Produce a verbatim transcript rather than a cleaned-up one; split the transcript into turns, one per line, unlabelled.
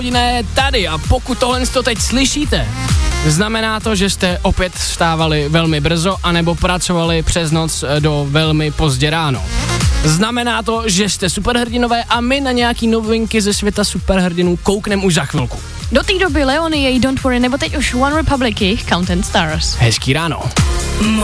je tady a pokud tohle to teď slyšíte, znamená to, že jste opět vstávali velmi brzo anebo pracovali přes noc do velmi pozdě ráno. Znamená to, že jste superhrdinové a my na nějaký novinky ze světa superhrdinů koukneme už za chvilku.
Do té doby Leony, její Don't Worry, nebo teď už One Republic, jejich Count and Stars.
Hezký ráno.